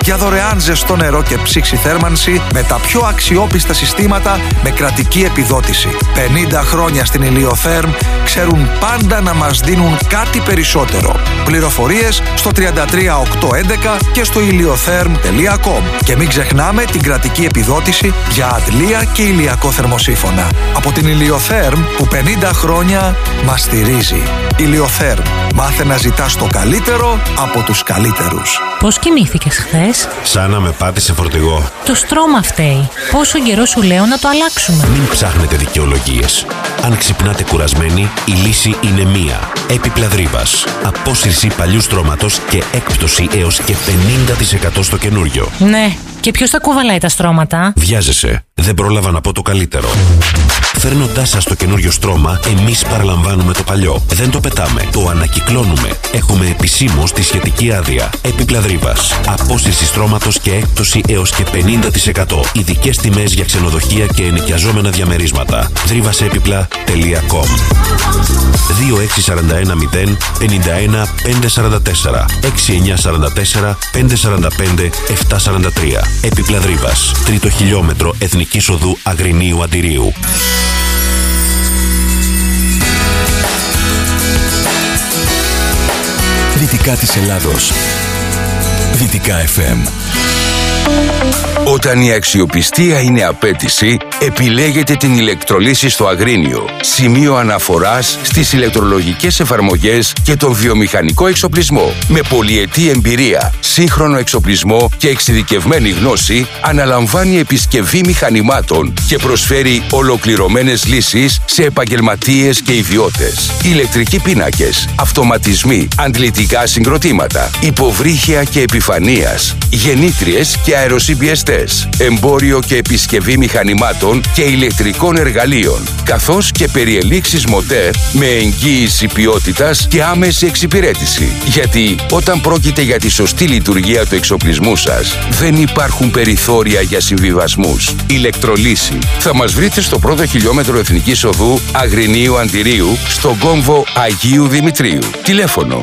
για δωρεάν ζεστό νερό και ψήξη θέρμανση με τα πιο αξιόπιστα συστήματα με κρατική επιδότηση. 50 χρόνια στην Ηλιοθέρμ ξέρουν πάντα να μας δίνουν κάτι περισσότερο. Πληροφορίες στο 33811 και στο iliotherm.com. Και μην ξεχνάμε την κρατική επιδότηση για αντλία και ηλιακό θερμοσύφωνα. Από την Ηλιοθέρμ που 50 χρόνια μας στηρίζει. Ηλιοθέρμ. Μάθε να ζητάς το καλύτερο από τους καλύτερους. Πώς κοιμήθηκες χθες? Σαν να με πάτησε φορτηγό. Το στρώμα φταίει. Πόσο καιρό σου λέω να το αλλάξουμε? Μην ψάχνετε δικαιολογίες. Αν ξυπνάτε κουρασμένοι, η λύση είναι μία. Έπιπλα Δρύβας. Απόσυρση παλιού στρώματος και έκπτωση έως και 50% στο καινούριο. Ναι. Και ποιος θα κουβαλάει τα στρώματα? Βιάζεσαι. Δεν πρόλαβα να πω το καλύτερο. Φέρνοντάς σας το καινούριο στρώμα, εμείς παραλαμβάνουμε το παλιό. Δεν το πετάμε. Το ανακυκλώνουμε. Έχουμε επισήμως τη σχετική άδεια. Έπιπλα Δρύβας. Απόσυρση στρώματος και έκπτωση έως και 50%. Ειδικές τιμές για ξενοδοχεία και ενοικιαζόμενα διαμερίσματα. Δρύβασέπιπλα.com 2641 051 544 6944 545 743. Έπιπλα Δρύβας. Τρίτο χιλιόμετρο Εθνικής Οδού Αγρινίου Αντιρίου. Δυτικά της Ελλάδος. Δυτικά FM. Όταν η αξιοπιστία είναι απέτηση, επιλέγετε την ηλεκτρολύση στο Αγρίνιο. Σημείο αναφοράς στις ηλεκτρολογικές εφαρμογές και τον βιομηχανικό εξοπλισμό. Με πολυετή εμπειρία, σύγχρονο εξοπλισμό και εξειδικευμένη γνώση, αναλαμβάνει επισκευή μηχανημάτων και προσφέρει ολοκληρωμένες λύσεις σε επαγγελματίες και ιδιώτες. Ηλεκτρικοί πίνακες, αυτοματισμοί, αντλητικά συγκροτήματα, υποβρύχια και επιφανείας, γεννήτριες και αεροσυμπιεστές, εμπόριο και επισκευή μηχανημάτων και ηλεκτρικών εργαλείων, καθώς και περιελήξεις μοτέρ με εγγύηση ποιότητας και άμεση εξυπηρέτηση. Γιατί όταν πρόκειται για τη σωστή λειτουργία του εξοπλισμού σας, δεν υπάρχουν περιθώρια για συμβιβασμούς. Ηλεκτρολύση. Θα μας βρείτε στο πρώτο χιλιόμετρο Εθνικής Οδού Αγρινίου Αντιρίου, στον κόμβο Αγίου Δημητρίου. Τηλέφωνο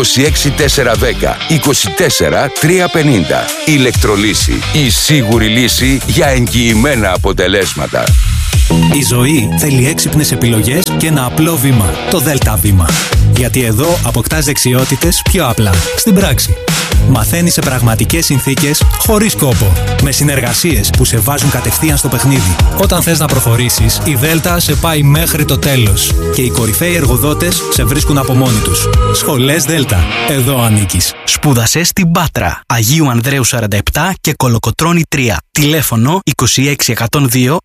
26410 24 350. Ηλεκτρολύση. Η σίγουρη λύση για εγγυημένα αποτελέσματα. Η ζωή θέλει έξυπνες επιλογές και ένα απλό βήμα. Το ΔΕΛΤΑ βήμα. Γιατί εδώ αποκτάς δεξιότητες πιο απλά, στην πράξη. Μαθαίνεις σε πραγματικές συνθήκες, χωρίς κόπο. Με συνεργασίες που σε βάζουν κατευθείαν στο παιχνίδι. Όταν θες να προχωρήσεις, η ΔΕΛΤΑ σε πάει μέχρι το τέλος. Και οι κορυφαίοι εργοδότες σε βρίσκουν από μόνοι τους. Σχολές ΔΕΛΤΑ. Εδώ ανήκεις. Σπούδασε στην Πάτρα, Αγίου Ανδρέου 47 και Κολοκοτρώνη 3. Τηλέφωνο 26102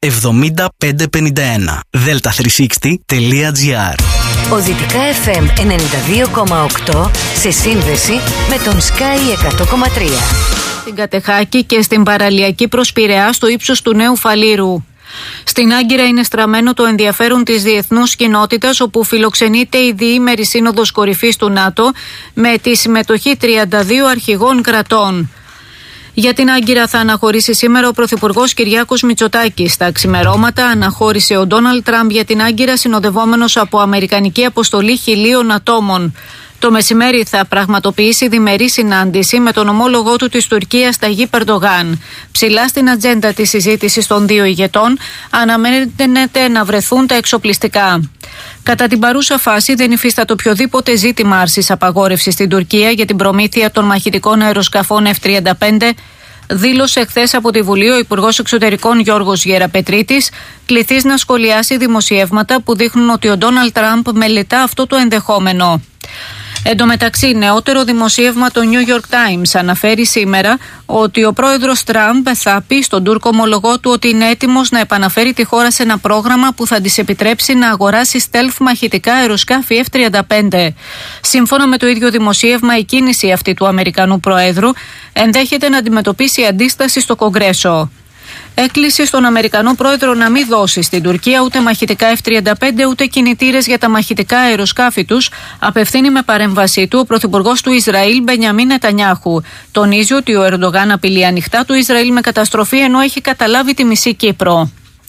7551. delta360.gr. Ο Δυτικά FM 92,8 σε σύνδεση με τον Sky 100,3. Στην Κατεχάκη και στην παραλιακή προς Πειραιά στο ύψος του Νέου Φαλήρου. Στην Άγκυρα είναι στραμμένο το ενδιαφέρον της διεθνούς κοινότητας, όπου φιλοξενείται η διήμερη σύνοδος κορυφής του ΝΑΤΟ με τη συμμετοχή 32 αρχηγών κρατών. Για την Άγκυρα θα αναχωρήσει σήμερα ο Πρωθυπουργός Κυριάκος Μητσοτάκης. Στα ξημερώματα αναχώρησε ο Ντόναλντ Τραμπ για την Άγκυρα, συνοδευόμενος από αμερικανική αποστολή 1.000 ατόμων. Το μεσημέρι θα πραγματοποιήσει διμερή συνάντηση με τον ομόλογό του της Τουρκίας Ταγίπ Ερντογάν. Ψηλά στην ατζέντα της συζήτησης των δύο ηγετών αναμένεται να βρεθούν τα εξοπλιστικά. Κατά την παρούσα φάση δεν υφίσταται οποιοδήποτε ζήτημα άρσης απαγόρευσης στην Τουρκία για την προμήθεια των μαχητικών αεροσκαφών F-35, δήλωσε χθες από τη Βουλή ο Υπουργός Εξωτερικών Γιώργος Γεραπετρίτης, κληθής να σχολιάσει δημοσιεύματα που δείχνουν ότι ο Ντόναλντ Τραμπ μελετά αυτό το ενδεχόμενο. Εν τω μεταξύ, νεότερο δημοσίευμα το New York Times αναφέρει σήμερα ότι ο πρόεδρος Τραμπ θα πει στον Τούρκο ομολογό του ότι είναι έτοιμος να επαναφέρει τη χώρα σε ένα πρόγραμμα που θα της επιτρέψει να αγοράσει stealth μαχητικά αεροσκάφη F-35. Σύμφωνα με το ίδιο δημοσίευμα, η κίνηση αυτή του Αμερικανού Προέδρου ενδέχεται να αντιμετωπίσει αντίσταση στο Κογκρέσο. Έκλεισε στον Αμερικανό Πρόεδρο να μην δώσει στην Τουρκία ούτε μαχητικά F-35 ούτε κινητήρες για τα μαχητικά αεροσκάφη τους, απευθύνει με παρέμβασή του ο Πρωθυπουργός του Ισραήλ Μπενιαμίν Νετανιάχου. Τονίζει ότι ο Ερντογάν απειλεί ανοιχτά το Ισραήλ με καταστροφή, ενώ έχει καταλάβει τη μισή Κύπρο.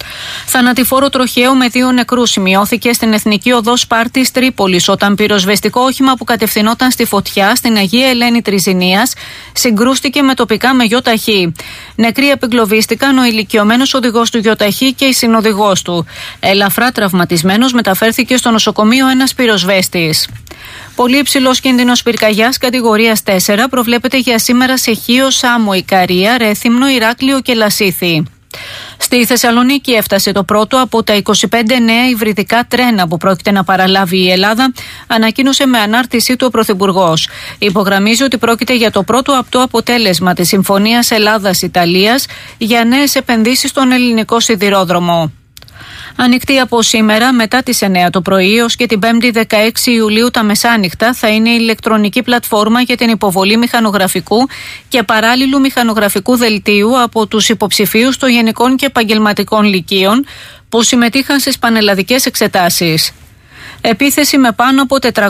Θανατηφόρο τροχαίο με 2 νεκρούς σημειώθηκε στην Εθνική Οδό Σπάρτης Τρίπολης όταν πυροσβεστικό όχημα που κατευθυνόταν στη φωτιά στην Αγία Ελένη Τριζηνίας συγκρούστηκε με τοπικά με γιοταχή. Νεκροί απεγκλωβίστηκαν ο ηλικιωμένος οδηγός του γιοταχή και η συνοδηγός του. Ελαφρά τραυματισμένος μεταφέρθηκε στο νοσοκομείο ένας πυροσβέστης. Πολύ υψηλός κίνδυνος πυρκαγιάς κατηγορίας 4 προβλέπεται για σήμερα σε Χίο, Σάμο, Ικαρία, Ρέθυμνο, Ηράκλειο και Λασίθι. Στη Θεσσαλονίκη έφτασε το πρώτο από τα 25 νέα υβριδικά τρένα που πρόκειται να παραλάβει η Ελλάδα, ανακοίνωσε με ανάρτησή του ο Πρωθυπουργός. Υπογραμμίζει ότι πρόκειται για το πρώτο απτό αποτέλεσμα της Συμφωνίας Ελλάδας-Ιταλίας για νέες επενδύσεις στον ελληνικό σιδηρόδρομο. Ανοιχτή από σήμερα μετά τις 9 το πρωί ως και την 5η 16 Ιουλίου τα μεσάνυχτα θα είναι η ηλεκτρονική πλατφόρμα για την υποβολή μηχανογραφικού και παράλληλου μηχανογραφικού δελτίου από τους υποψηφίους των γενικών και επαγγελματικών λυκείων που συμμετείχαν στις πανελλαδικές εξετάσεις. Επίθεση με πάνω από 430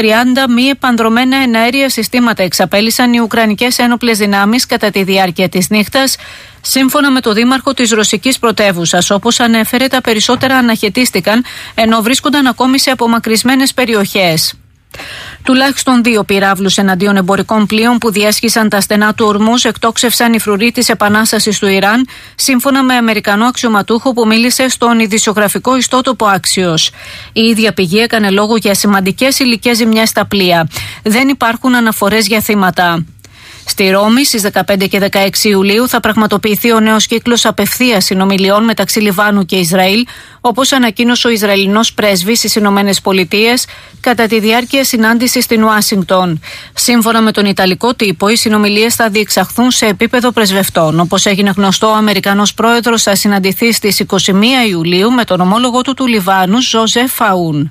μη επανδρωμένα εναέρια συστήματα εξαπέλυσαν οι Ουκρανικές ένοπλες δυνάμεις κατά τη διάρκεια της νύχτας, σύμφωνα με το δήμαρχο της ρωσικής πρωτεύουσας. Όπως ανέφερε, τα περισσότερα αναχαιτίστηκαν, ενώ βρίσκονταν ακόμη σε απομακρυσμένες περιοχές. Τουλάχιστον 2 πυράβλους εναντίον εμπορικών πλοίων που διέσχισαν τα στενά του Ορμούζ εκτόξευσαν οι φρουροί της Επανάστασης του Ιράν, σύμφωνα με Αμερικανό αξιωματούχο που μίλησε στον ειδησιογραφικό ιστότοπο Άξιος. Η ίδια πηγή έκανε λόγο για σημαντικές υλικές ζημιές στα πλοία. Δεν υπάρχουν αναφορές για θύματα. Στη Ρώμη στις 15 και 16 Ιουλίου θα πραγματοποιηθεί ο νέος κύκλος απευθείας συνομιλιών μεταξύ Λιβάνου και Ισραήλ, όπως ανακοίνωσε ο Ισραηλινός πρέσβης στις Ηνωμένες Πολιτείες κατά τη διάρκεια συνάντησης στην Ουάσιγκτον. Σύμφωνα με τον Ιταλικό τύπο, οι συνομιλίες θα διεξαχθούν σε επίπεδο πρεσβευτών. Όπως έγινε γνωστό, ο Αμερικανός πρόεδρος θα συναντηθεί στις 21 Ιουλίου με τον ομόλογο του Λιβάνου, Ζωζεφ Φαούν.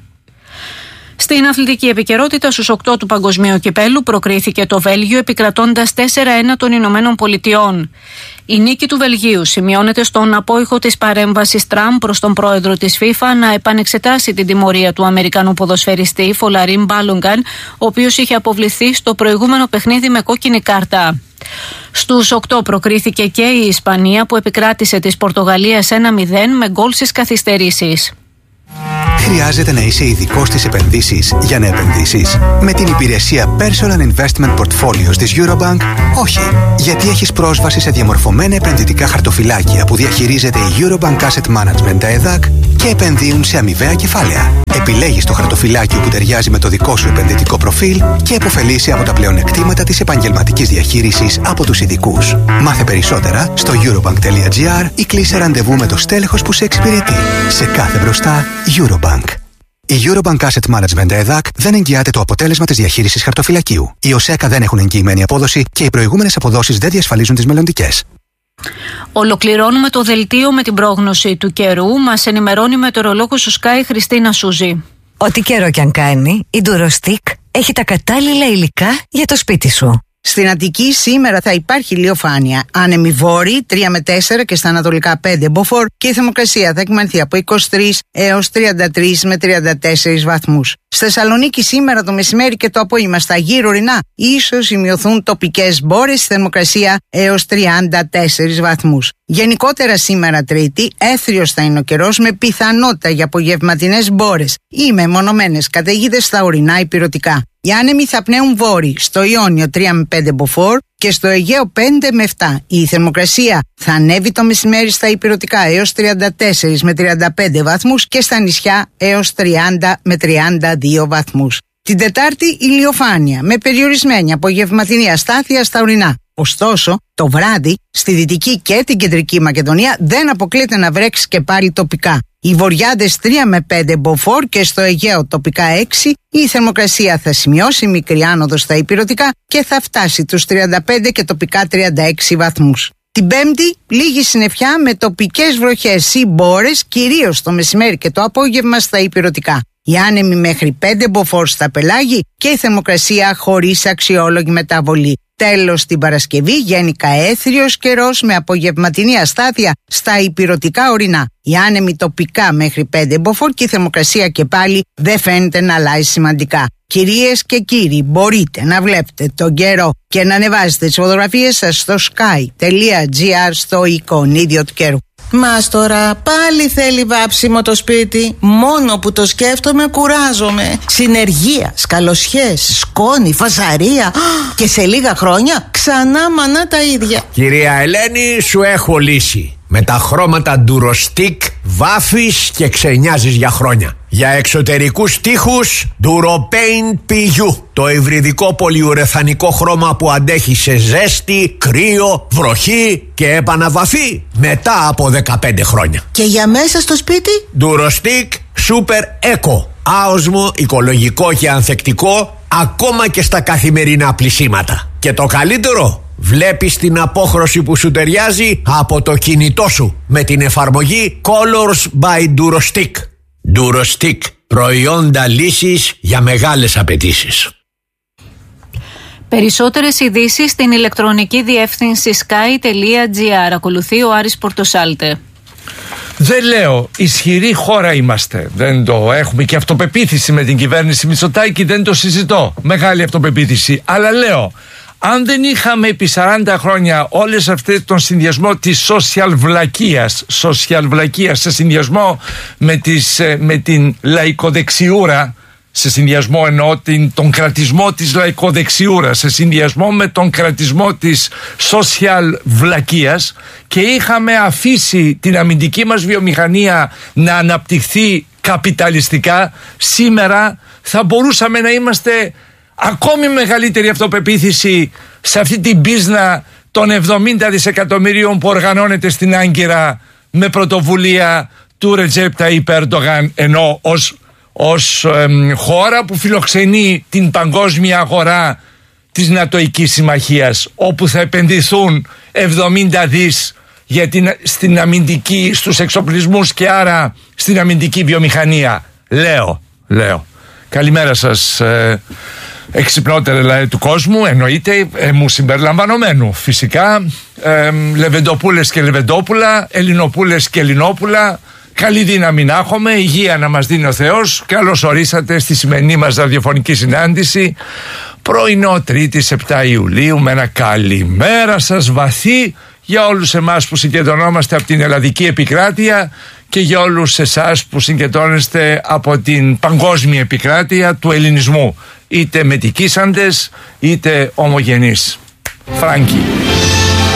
Στην αθλητική επικαιρότητα, στους 8 του Παγκοσμίου Κυπέλλου προκρίθηκε το Βέλγιο επικρατώντας 4-1 των Ηνωμένων Πολιτειών. Η νίκη του Βελγίου σημειώνεται στον απόϊχο της παρέμβασης Τραμπ προς τον πρόεδρο της FIFA να επανεξετάσει την τιμωρία του Αμερικανού ποδοσφαιριστή Φολαρίν Μπάλογκαν, ο οποίος είχε αποβληθεί στο προηγούμενο παιχνίδι με κόκκινη κάρτα. Στους 8 προκρίθηκε και η Ισπανία που επικράτησε της Πορτογαλίας 1-0 με γκολ στις καθυστερήσεις. Χρειάζεται να είσαι ειδικός στις επενδύσεις για να επενδύσεις? Με την υπηρεσία Personal Investment Portfolios της Eurobank, όχι. Γιατί έχεις πρόσβαση σε διαμορφωμένα επενδυτικά χαρτοφυλάκια που διαχειρίζεται η Eurobank Asset Management, τα ΕΔΑΚ, και επενδύουν σε αμοιβαία κεφάλαια. Επιλέγεις το χαρτοφυλάκιο που ταιριάζει με το δικό σου επενδυτικό προφίλ και επωφελείσαι από τα πλεονεκτήματα της επαγγελματικής διαχείρισης από τους ειδικούς. Μάθε περισσότερα στο eurobank.gr ή κλείσε ραντεβού με το στέλεχος που σε εξυπηρετεί. Σε κάθε μπροστά, Eurobank. Η Eurobank Asset Management ΕΔΑΚ δεν εγγυάται το αποτέλεσμα της διαχείρισης χαρτοφυλακίου. Οι ΟΣΕΚΑ δεν έχουν εγγυημένη απόδοση και οι προηγούμενες αποδόσεις δεν διασφαλίζουν τις μελλοντικές. Ολοκληρώνουμε το δελτίο με την πρόγνωση του καιρού. Μας ενημερώνει η μετεωρολόγος του Sky Χριστίνα Σούζη. Ό,τι καιρό κι αν κάνει, η Durostic έχει τα κατάλληλα υλικά για το σπίτι σου. Στην Αττική σήμερα θα υπάρχει ηλιοφάνεια. Άνεμοι βόρειοι 3 με 4 και στα ανατολικά 5 μποφόρ και η θερμοκρασία θα εκμανθεί από 23 έως 33 με 34 βαθμούς. Στη Θεσσαλονίκη σήμερα το μεσημέρι και το απόγευμα στα γύρω ορεινά ίσως σημειωθούν τοπικές μπόρες, θερμοκρασία έως 34 βαθμούς. Γενικότερα σήμερα Τρίτη έθριος θα είναι ο καιρός με πιθανότητα για απογευματινές μπόρες ή μεμονωμένες καταιγίδες στα ορεινά υπηρετικά. Οι άνεμοι θα πνέουν βόρειοι στο Ιόνιο 3 με 5 μποφόρ και στο Αιγαίο 5 με 7. Η θερμοκρασία θα ανέβει το μεσημέρι στα υπηρετικά έως 34 με 35 βαθμούς και στα νησιά έως 30 με 32 βαθμούς. Την Τετάρτη ηλιοφάνεια με περιορισμένη απογευματινή αστάθεια στα ορεινά. Ωστόσο, το βράδυ στη Δυτική και την Κεντρική Μακεδονία δεν αποκλείεται να βρέξει και πάλι τοπικά. Οι βορειάδες 3 με 5 μποφόρ και στο Αιγαίο τοπικά 6. Η θερμοκρασία θα σημειώσει μικρή άνοδο στα υπηρετικά και θα φτάσει τους 35 και τοπικά 36 βαθμούς. Την Πέμπτη λίγη συννεφιά με τοπικές βροχές ή μπόρες, κυρίως το μεσημέρι και το απόγευμα στα υπηρετικά. Οι άνεμοι μέχρι 5 μποφόρ στα πελάγη και η θερμοκρασία χωρίς αξιόλογη μεταβολή. Τέλος, την Παρασκευή γενικά έθριος καιρός με απογευματινή αστάθεια στα υπηρετικά ορεινά. Οι άνεμοι τοπικά μέχρι 5 μποφόρ και η θερμοκρασία και πάλι δεν φαίνεται να αλλάζει σημαντικά. Κυρίες και κύριοι, μπορείτε να βλέπετε τον καιρό και να ανεβάζετε τις φωτογραφίες σας στο sky.gr στο εικονίδιο του καιρού. Μάστορα, πάλι θέλει βάψιμο το σπίτι. Μόνο που το σκέφτομαι κουράζομαι. Συνεργεία, σκαλοσιές, σκόνη, φασαρία. Και σε λίγα χρόνια ξανά μανά τα ίδια. Κυρία Ελένη, σου έχω λύση. Με τα χρώματα Durostic βάφεις και ξενιάζεις για χρόνια. Για εξωτερικούς τοίχους Duropaint PU. Το υβριδικό πολυουρεθανικό χρώμα που αντέχει σε ζέστη, κρύο, βροχή και επαναβαφή μετά από 15 χρόνια. Και για μέσα στο σπίτι Durostic Super Eco. Άοσμο, οικολογικό και ανθεκτικό ακόμα και στα καθημερινά πλυσίματα. Και το καλύτερο, βλέπεις την απόχρωση που σου ταιριάζει από το κινητό σου με την εφαρμογή Colors by Durostic. Durostic, προϊόντα λύσης για μεγάλες απαιτήσεις. Περισσότερες ειδήσεις στην ηλεκτρονική διεύθυνση sky.gr. Ακολουθεί ο Άρης Πορτοσάλτε. Δεν λέω, ισχυρή χώρα είμαστε. Δεν το έχουμε και αυτοπεποίθηση με την κυβέρνηση Μητσοτάκη, δεν το συζητώ. Μεγάλη αυτοπεποίθηση. Αλλά λέω, αν δεν είχαμε επί 40 χρόνια όλες αυτές τον συνδυασμό της social βλακείας σε συνδυασμό με την λαϊκοδεξιούρα, σε συνδυασμό εννοώ τον κρατισμό της λαϊκοδεξιούρας, σε συνδυασμό με τον κρατισμό της social βλακείας, και είχαμε αφήσει την αμυντική μας βιομηχανία να αναπτυχθεί καπιταλιστικά, σήμερα θα μπορούσαμε να είμαστε ακόμη μεγαλύτερη αυτοπεποίθηση σε αυτή την πίσνα των 70 δισεκατομμυρίων που οργανώνεται στην Άγκυρα με πρωτοβουλία του Ρετζέπ Ταΐπ Ερντογάν, ενώ ως χώρα που φιλοξενεί την παγκόσμια αγορά της Νατοικής Συμμαχίας, όπου θα επενδυθούν 70 δις στην αμυντική, στους εξοπλισμούς και άρα στην αμυντική βιομηχανία. Λέω. Καλημέρα σας, εξυπνότερε λαέ του κόσμου, εννοείται, μου συμπεριλαμβανομένου φυσικά, Λεβεντοπούλες και Λεβεντόπουλα, Ελληνοπούλες και Ελληνόπουλα. Καλή δύναμη να έχουμε, υγεία να μας δίνει ο Θεός. Καλώς ορίσατε στη σημερινή μας ραδιοφωνική συνάντηση, πρωινό Τρίτης 7 Ιουλίου, με ένα καλημέρα σας βαθύ για όλους εμάς που συγκεντρωνόμαστε από την ελλαδική επικράτεια και για όλους εσάς που συγκεντρώνεστε από την παγκόσμια επικράτεια του ελληνισμού, είτε μετικήσαντες είτε ομογενείς. Φράγκη.